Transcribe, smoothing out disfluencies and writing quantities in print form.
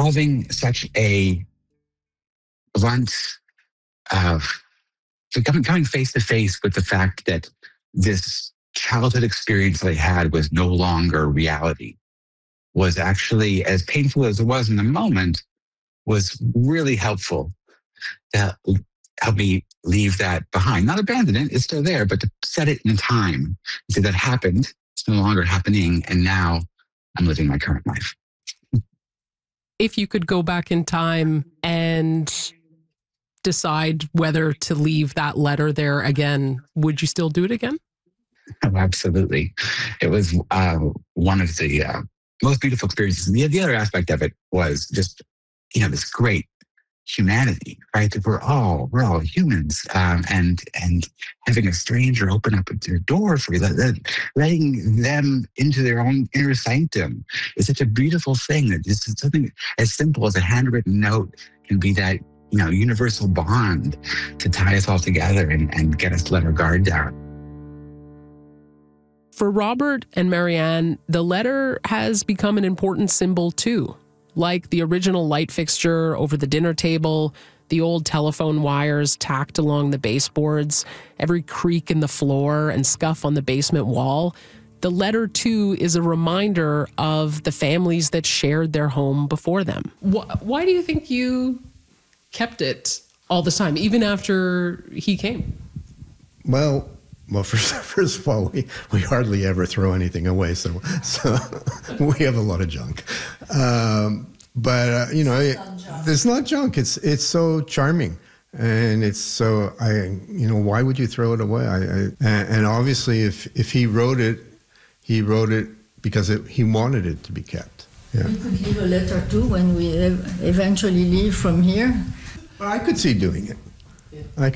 having such a blunt, coming face to face with the fact that this childhood experience that I had was no longer reality was actually, as painful as it was in the moment, was really helpful to help me leave that behind. Not abandon it, it's still there, but to set it in time. So that happened, it's no longer happening, and now I'm living my current life. If you could go back in time and decide whether to leave that letter there again, would you still do it again? Oh, absolutely. It was one of the most beautiful experiences. And the other aspect of it was just, this great humanity, right? That we're all humans, and having a stranger open up their door for you, letting them into their own inner sanctum is such a beautiful thing. That just something as simple as a handwritten note can be that universal bond to tie us all together and get us to let our guard down. For Robert and Marianne, the letter has become an important symbol too. Like the original light fixture over the dinner table, the old telephone wires tacked along the baseboards, every creak in the floor and scuff on the basement wall. The letter, too, is a reminder of the families that shared their home before them. Why do you think you kept it all this time, even after he came? Well, first of all, we hardly ever throw anything away, so we have a lot of junk. But it's not junk. It's so charming, and it's so why would you throw it away? And obviously, if he wrote it because he wanted it to be kept. Yeah. We could leave a letter too when we eventually leave from here. Well, I could see doing it.